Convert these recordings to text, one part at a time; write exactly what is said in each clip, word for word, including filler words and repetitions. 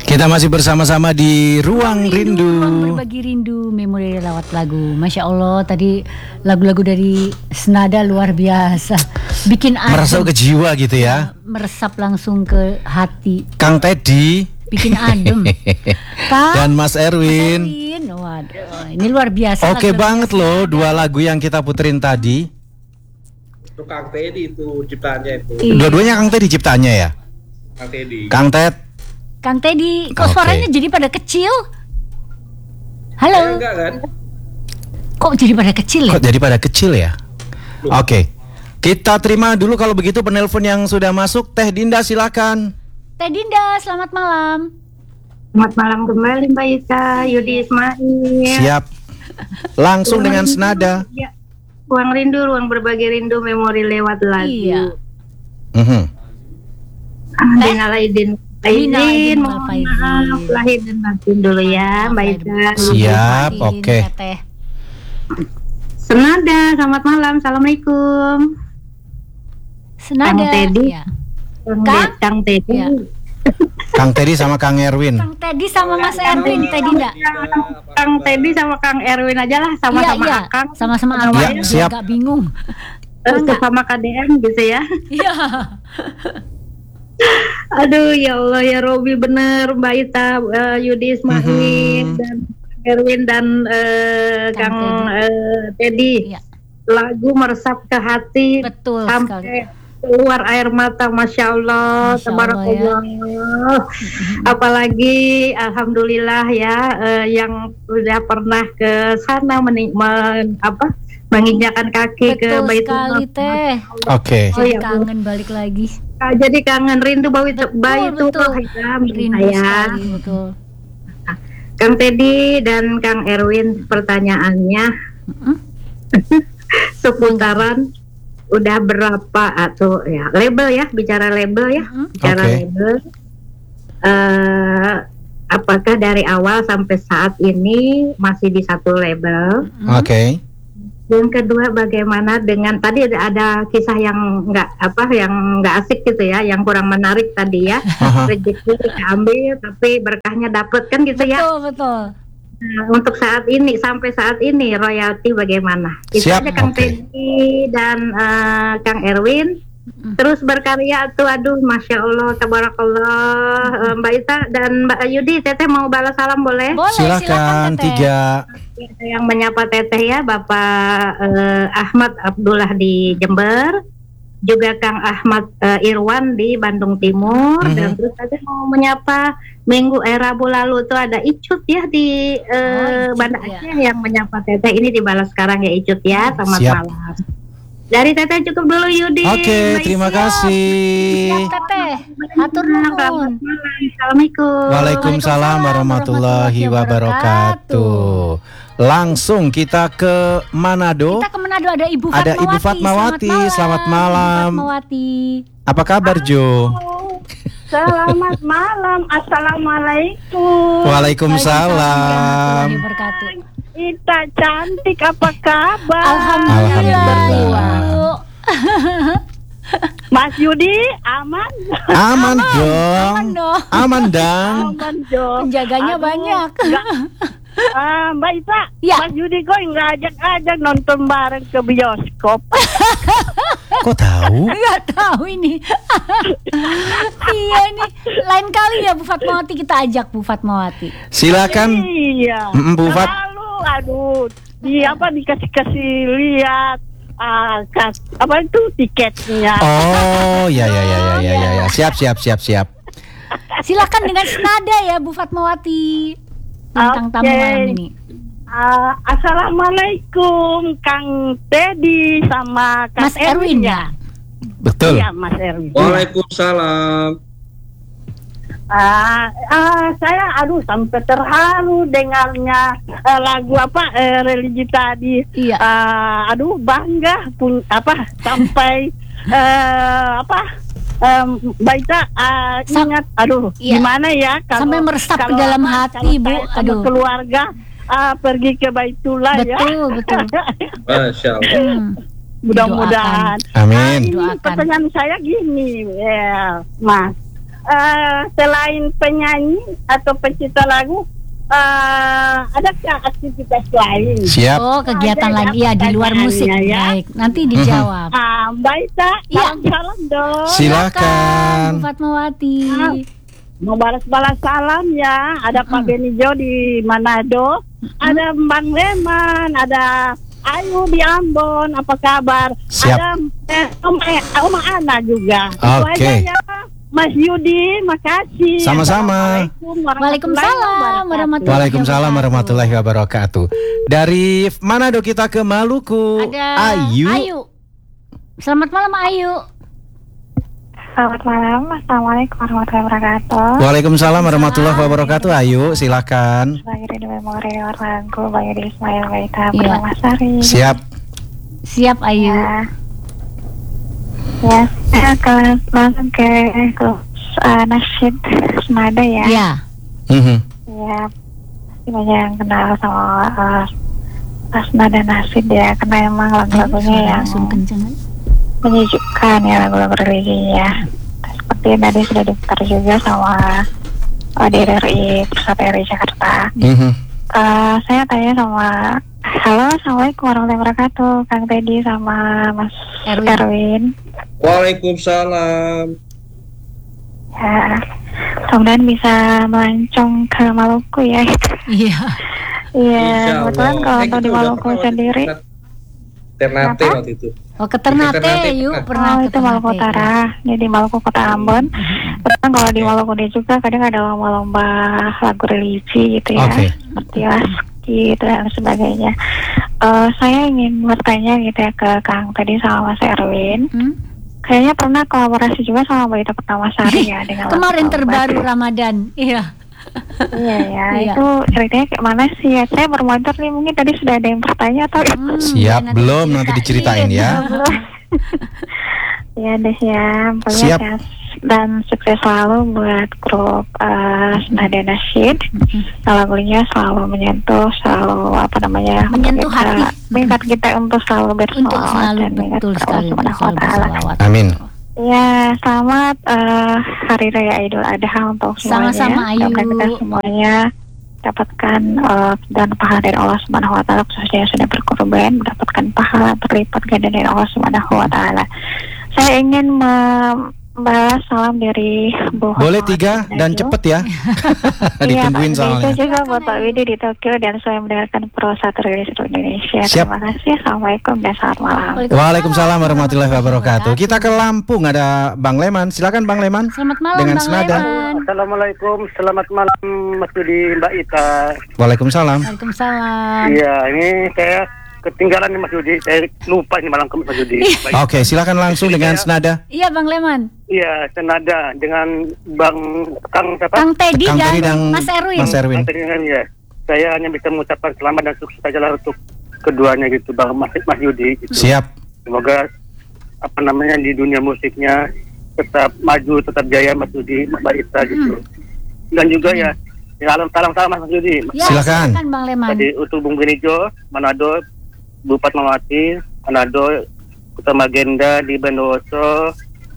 Kita masih bersama-sama di Ruang Rindu, Rindu. Ruang berbagi rindu, memori lewat lagu. Masya Allah, tadi lagu-lagu dari Senada luar biasa. Bikin adem, merasuk ke jiwa gitu ya. Meresap langsung ke hati. Kang Teddy, bikin adem. Kang, dan Mas Erwin. Erwin. Waduh, ini luar biasa. Oke banget loh, dua lagu yang kita puterin tadi. Itu Kang Teddy itu ciptaannya itu. Iya. Dua-duanya Kang Teddy ciptaannya ya. Kang Teddy. Kang Ted. Kang Teddy, kok Oke. suaranya jadi pada kecil? Halo. Eh, enggak kan? Kok jadi pada kecil ya? Kok jadi pada kecil ya? Oke. Kita terima dulu kalau begitu penelpon yang sudah masuk. Teh Dinda silakan. Teh Dinda, selamat malam. Selamat malam kembali Mbak Ika, Yudi Ismail. Siap. Langsung dengan senada. Ya. Ruang rindu, ruang berbagi rindu, memori lewat lagu. Iya. Mhm. Dina Laidin. Aidin, mohon maaf lahir dan batin dulu ya Mbak Ika. Siap, oke. Teh. Senada, selamat malam, assalamualaikum. Senada. Kang Teddy. Ya. Kang, Kang? Kang Teddy. Ya. Kang Teddy sama Kang Erwin. Kang Teddy sama Mas Erwin, Teh Dinda. Kang Teddy sama Kang Erwin aja lah, sama-sama Iya, iya. Akang. Sama-sama Ya, Akang. siap. Agak bingung. Eh, sama K D M gitu ya. Iya. Aduh ya Allah ya Robi, bener Mbak Ita, uh, Yudi Ismail Mhm. dan Erwin dan uh, Kang Kang uh, Teddy. Iya. Lagu meresap ke hati Betul sampai keluar air mata, masya Allah, Masya tabarakallah. Apalagi alhamdulillah ya, uh, yang sudah pernah ke sana menik men, apa menginjakan kaki ke Betul Baitul sekali, Teh. Oke. Oh, Jadi ya, kangen balik lagi. Ah, jadi kangen, rindu bau itu bayi itu betul. Rindu ya. sekali, betul. Kang Teddy dan Kang Erwin, pertanyaannya Mm-mm. seputaran udah berapa atau ya label ya, bicara label ya, Mm-mm. bicara Oke. label. Eh, apakah dari awal sampai saat ini masih di satu label? Oke. Yang kedua, bagaimana dengan tadi ada, ada kisah yang nggak apa, yang nggak asik gitu ya, yang kurang menarik tadi ya. Aha. Rezeki diambil tapi berkahnya dapet kan gitu ya. Betul, betul. Nah, untuk saat ini, sampai saat ini royalti bagaimana? Itu Siap, aja Kang oke. Teddy dan eh, Kang Erwin. Mm. Terus berkarya tuh, aduh, masya Allah, tabarakallah. Eh, Mbak Ita dan Mbak Yudi, Teteh mau balas salam boleh? Boleh, Silakan Teteh. tiga. Yang menyapa Teteh ya, Bapak eh, Ahmad Abdullah di Jember, juga Kang Ahmad eh, Irwan di Bandung Timur, Mhm. dan terus ada mau menyapa minggu eh, Rabu lalu tuh ada Icut ya di eh, Oh, Icut, Banda ya. Aceh yang menyapa Teteh. Ini dibalas sekarang ya Icut ya, selamat Siap. malam. Dari Teteh cukup dulu Yudi. Oke, Mbak terima Isi. kasih. Siap, Teteh. Atur Selamat nuhun. malam. Assalamualaikum. Waalaikumsalam warahmatullahi wabarakatuh. Langsung kita ke Manado. Kita ke Manado, ada Ibu Fatmawati. Ada Ibu Fatmawati, selamat malam. Ibu Fatmawati. Apa kabar Jo? Selamat malam. Assalamualaikum. Waalaikumsalam. Warahmatullahi wabarakatuh. Ita cantik, apa kabar? Alhamdulillah. Alhamdulillah. Ibu. Mas Yudi aman? Aman dong. Aman dong. Aman dong. Aman dong. Penjaganya Aduh, banyak. enggak. Ah, Mbak Ita, Ya. Mas Yudi kok nggak ajak-ajak nonton bareng ke bioskop? Kok tahu? Nggak tahu ini. Iya ini lain kali ya Bu Fatmawati, kita ajak Bu Fatmawati. Silakan. Iya. Mm, Bu Fat. Lalu, aduh, di apa dikasih-kasih lihat ah, kas, apa itu tiketnya? Oh, ya ya ya ya ya ya. ya. Siap siap siap siap. Silakan dengan senada ya Bu Fatmawati tentang tamu Oke. malam ini. Ah, Assalamualaikum Kang Teddy sama Kang Mas Erwin ya. Betul. Iya Mas Erwin. Waalaikumsalam. Ah, ah, saya aduh sampai terharu dengarnya eh, lagu apa eh, religi tadi. Iya. Ah, aduh bangga pun apa sampai eh, apa um, Baita ah, Sam- ingat aduh Iya. gimana ya kalau Sampai meresap ke kalau dalam apa, hati, kalau Bu. saya sama Aduh. keluarga ah, pergi ke Baitullah ya. Betul, betul. Masya Allah. Hmm. Mudah-mudahan. Amin. Ini Doakan. pertanyaan saya gini, ya, Mas. uh, selain penyanyi atau pencipta lagu, uh, adakah aktivitas lain? Siap. Oh, kegiatan Ada lain ya di luar musik. pertanyaannya, ya. Baik, nanti dijawab. Ah, Mbak Ita, Iya. salam dong. Silakan. Bu Fatmawati. Ah, mau balas-balas salam ya. Ada Pak Benijo di Manado, ada Bang Leman, ada Ayu di Ambon. Apa kabar? Siap. Ada eh, Oma, Oma Ana juga. Itu Oke. aja ya. Mas Yudi, makasih. Sama-sama. Assalamualaikum warahmatullahi Waalaikumsalam wabarakatuh. warahmatullahi Waalaikumsalam warahmatullahi wabarakatuh. Dari Manado kita ke Maluku. Ada Ayu. Ayu. Selamat malam Ayu. Selamat malam, Assalamualaikum warahmatullahi wabarakatuh. Waalaikumsalam warahmatullahi wabarakatuh. Ayu, silakan. Sebagai di memori lagu Bayu di Ismail Baita Iya. Permasari. Siap. Siap Ayu. Ya, ya, saya akan langsung ke klub uh, nasyid Senada ya. Ya. Mhm. Ya, pasti banyak yang kenal sama uh, Senada Nasyid ya, karena emang lagu-lagunya yang Langsung kenceng. menyejukkan ya, lagu-lagu religi ya. Seperti yang tadi sudah diputar juga sama uh, D R I Pusat R I Jakarta. Mhm. Uh, saya tanya sama, halo, assalamualaikum warahmatullahi wabarakatuh, Kang Teddy sama Mas Erwin. Erwin. Waalaikumsalam. Ya, mudah-mudahan bisa melancong ke Maluku ya. Iya. Iya, Insya kebetulan Allah. kalau Eh, untuk kita di udah Maluku pernah waktu sendiri, itu, Ternate Apa? waktu itu. Oh ke Ternate, Ternate yuk pernah. pernah oh ke itu Maluku Ternate. Utara, ini di Maluku Kota Ambon. Kebetulan kalau di Oke. Maluku ini juga kadang ada lomba-lomba lagu religi gitu ya, Oke. seperti Laski dan sebagainya. Eh, saya ingin bertanya gitu ya ke Kang tadi sama Mas Erwin. Hmm? Kayaknya pernah kolaborasi juga sama Mbak Ita Pertamasari ya dengan Kemarin lagu-lagu. terbaru Ramadan. Iya. Iya ya, Iya. itu ceritanya kayak mana sih ya? Saya bermonitor nih, mungkin tadi sudah ada yang bertanya atau Hmm, Siap, nanti belum, nanti diceritain ya. belum? Ya deh ya, pokoknya Siap. sehat dan sukses selalu buat grup uh, Senada Nasyid. Lagunya selalu menyentuh, selalu apa namanya, Menyentuh kita- hati. mengingat kita untuk selalu Untuk bersolawat selalu dan mengingat betul kepada sekali Allah untuk Subhanahu wa selalu Ta'ala. berselawat. Amin. Ya, selamat uh, Hari Raya Idul Adha untuk semuanya. Sama-sama, Ayu. Mudah-mudahan kita semuanya dapatkan uh, dan pahala dari Allah Subhanahu wa Ta'ala, khususnya yang sudah berkorban, mendapatkan pahala berlipat ganda dari Allah Subhanahu wa Ta'ala. Saya ingin membalas salam dari Bu Boleh Fatmawati tiga dan Najo. cepet ya. Ditungguin Iya, Pak. soalnya. Itu juga buat Pak Widi di Tokyo dan saya mendengarkan Pro satu Rilis Indonesia. Siap. Terima kasih. Assalamualaikum dan selamat malam. Waalaikumsalam warahmatullahi wabarakatuh. Kita ke Lampung, ada Bang Leman. Silakan Bang Leman. Selamat malam Dengan Bang senada. Leman. Assalamualaikum, selamat malam Mas Yudi, Mbak Ita. Waalaikumsalam. Waalaikumsalam. Iya, ini saya ketinggalan nih Mas Yudi, saya lupa ini malam ke Mas Yudi. Baik. Oke, silakan langsung dengan senada. Iya Bang Leman. Iya, senada dengan Bang Kang siapa? Kang Teddy Kang dan Teddy dan Mas Erwin. Mas Erwin. Kang Teddy dengan ya. Saya hanya bisa mengucapkan selamat dan sukses saja lah untuk keduanya gitu, Bang Mas, Mas Yudi. Gitu. Siap. Semoga apa namanya di dunia musiknya tetap maju, tetap jaya Mas Yudi, Mbak Ita gitu. Dan juga ya, salam salam salam Mas Yudi. Ya, Silakan. Bang Leman. Tadi untuk Bung Benijo, Manado, Bu Fatmawati, Manado, Kota Magenda di Bondowoso,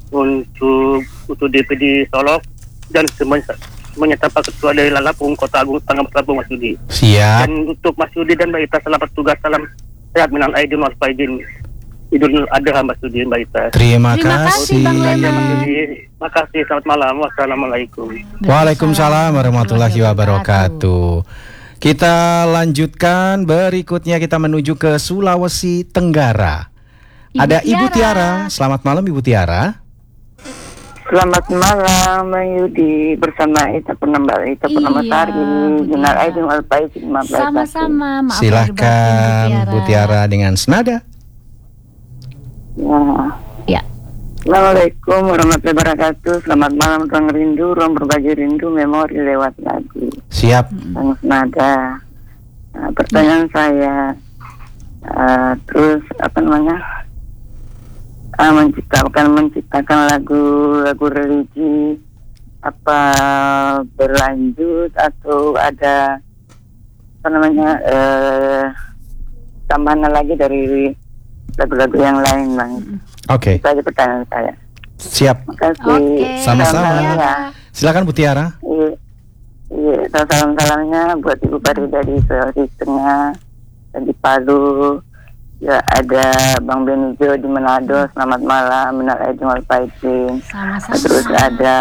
untuk untuk D P D Solok dan semuanya semuanya tanpa ketua dari Lampung, Kota Agung, Tangerang Lampung Mas Yudi. Siap. Dan untuk Mas Yudi dan Mbak Ita selamat tugas, salam sehat minal aidin wal faizin. Idul Adha Mas Yudi, Mbak Ita. Terima Terima kasih, kasih. Bang Leman. Mas Yudi, makasih, selamat malam, wassalamualaikum. Waalaikumsalam warahmatullahi wabarakatuh. Kita lanjutkan, berikutnya kita menuju ke Sulawesi Tenggara. Ibu Ada Ibu Tiara. Tiara. Selamat malam Ibu Tiara. Selamat malam Bang Yudi, bersama Ita Purnama Ita Purnamasari, Iya, Bu Minal Tiara. Aidin wal Faizin, maaf lahir batin. Sama-sama. Maaf lahir Silakan batin, Bu Tiara dengan senada. Ya. Ya. Assalamualaikum warahmatullahi wabarakatuh. Selamat malam Ruang Rindu, ruang berbagi rindu, memori lewat lagu. Siap. Sang senada. Nah, pertanyaan saya, uh, terus apa namanya? Uh, menciptakan menciptakan lagu lagu religi apa berlanjut atau ada apa namanya uh, tambahan lagi dari lagu-lagu yang lain, Bang. Oke. Itu aja pertanyaan saya. Siap. Makasih. Oke. Sama-sama. Ya. Silakan Bu Tiara. Iya, iya. Salam-salamnya buat Ibu Farida di Sulawesi Tengah dan di Palu. Ya, ada Bang Benijo di Manado. Selamat malam. Minal aidin wal faizin. Sama-sama. Terus ada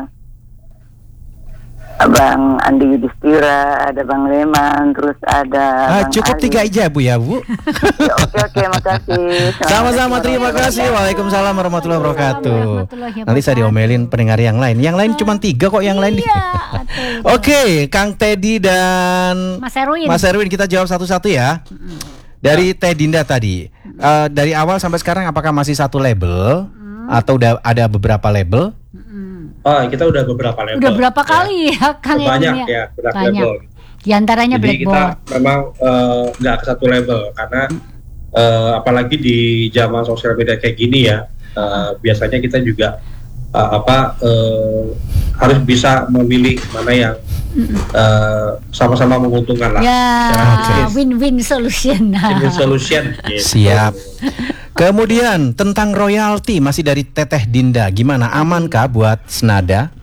Abang Andi Yudhistira, ada Bang Leman, terus ada Ah, Bang cukup Ali. tiga aja Bu ya Bu. Ya, oke oke, makasih. Sama-sama, terima kasih. Waalaikumsalam warahmatullahi wabarakatuh. Warahmatullahi Nanti saya diomelin pendengar yang lain. Yang lain cuma tiga kok yang lain. Iya, betul. Oke, Kang Teddy dan Mas Erwin. Mas Erwin kita jawab satu-satu ya. Dari Teh Dinda tadi, eh, dari awal sampai sekarang apakah masih satu label atau udah ada beberapa label? Oh, kita udah beberapa level. Udah berapa kali ya, Kang Banyak Erwin ya, udah Banyak. level. Di antaranya Jadi kita Blackboard. memang eh, nggak ke satu level karena eh, apalagi di zaman sosial media kayak gini ya, eh, biasanya kita juga eh, apa eh, harus bisa memilih mana yang eh, sama-sama menguntungkan lah. Ya, Secara bisnis. win-win solution. Win-win solution. gitu. Siap. Kemudian tentang royalti masih dari Teteh Dinda, gimana, amankah buat Senada?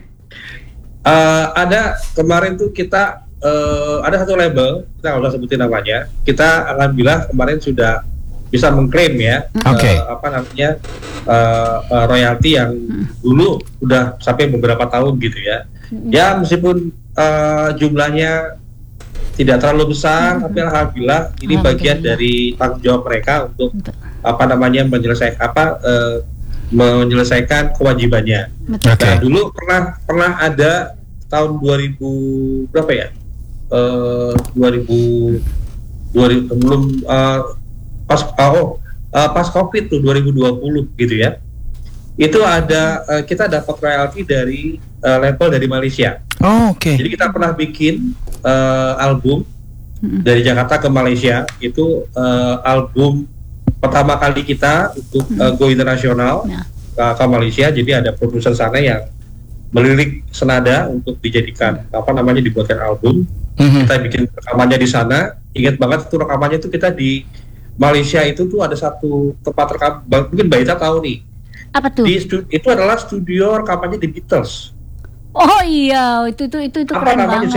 Eh, ada kemarin tuh kita eh, ada satu label, kita nggak usah sebutin namanya. Kita alhamdulillah kemarin sudah bisa mengklaim ya, Oke. eh, apa namanya eh, eh, royalti yang dulu udah sampai beberapa tahun gitu ya. Ya meskipun eh, jumlahnya tidak terlalu besar, tapi alhamdulillah ini bagian Alhamdulillah. dari tanggung jawab mereka untuk apa namanya menyelesaikan apa eh, menyelesaikan kewajibannya. Betul. Oke. Nah, dulu pernah pernah ada tahun dua ribu berapa ya? Eh dua ribu dua ribu belum eh, pas oh eh, pas Covid tuh dua ribu dua puluh gitu ya. Itu ada eh, kita dapat royalti dari eh, label dari Malaysia. Oh, oke. Jadi kita pernah bikin eh, album dari Jakarta ke Malaysia. Itu eh, album pertama kali kita untuk eh, go internasional Nah. ke, ke Malaysia. Jadi ada produser sana yang melirik Senada untuk dijadikan apa namanya dibuatkan album. Mhm. Kita bikin rekamannya di sana. Ingat banget itu rekamannya itu kita di Malaysia itu tuh ada satu tempat rekam. Mungkin Mbak Ita tahu nih. Apa tuh? Di stu- itu adalah studio rekamannya di Beatles. Oh iya, itu itu itu itu Apa keren namanya? banget.